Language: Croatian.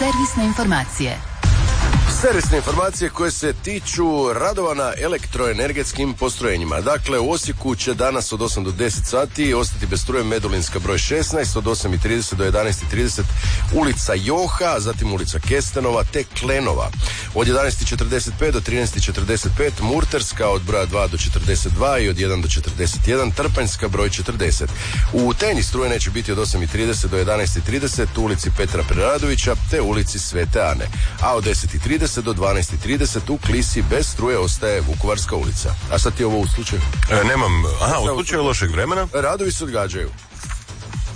Servisne informacije. Servisne informacije koje se tiču radova na elektroenergetskim postrojenjima. Dakle, u Osijeku će danas od 8 do 10 sati ostati bez struje Medulinska broj 16, od 8:30 do 11:30 ulica Joha, zatim ulica Kestenova te Klenova. Od 11:45 do 13:45 Murterska od broja 2 do 42 i od 1 do 41 Trpanjska broj 40. U Teni struje neće biti od 8:30 do 11:30 u ulici Petra Preradovića te ulici Svete Ane. A od 10:30 do 12:30 u Klisi bez struje ostaje Vukovarska ulica. A sad ti ovo u slučaju? Nemam, u slučaju lošeg vremena? Radovi se odgađaju.